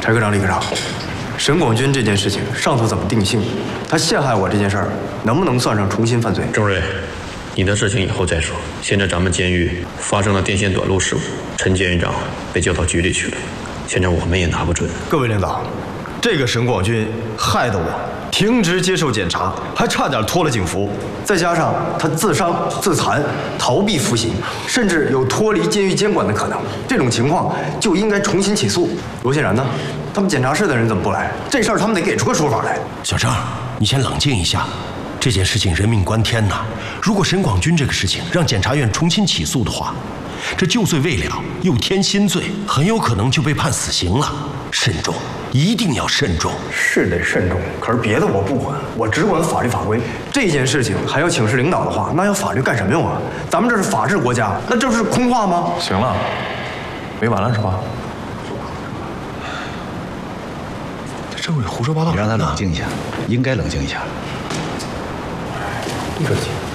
陈科长、李科长，沈广军这件事情上头怎么定性？他陷害我这件事儿，能不能算上重新犯罪？ 钟瑞，你的事情以后再说。现在咱们监狱发生了电线短路事故，陈监狱长被叫到局里去了，现在我们也拿不准。 各位领导，这个沈广军害得我停职接受检查，还差点脱了警服。 再加上他自伤、自残、逃避服刑，甚至有脱离监狱监管的可能，这种情况就应该重新起诉。罗显然呢？他们检察室的人怎么不来？这事儿他们得给出个说法来。 小张，你先冷静一下，这件事情人命关天呐！如果沈广军这个事情让检察院重新起诉的话，这旧罪未了又添新罪，很有可能就被判死刑了。慎重，一定要慎重。 是得慎重，可是别的我不管，我只管法律法规。这件事情还要请示领导的话，那要法律干什么用啊？咱们这是法治国家，那这是空话吗？ 行了，没完了是吧？这政委胡说八道。 你让他冷静一下，应该冷静一下。 你说行。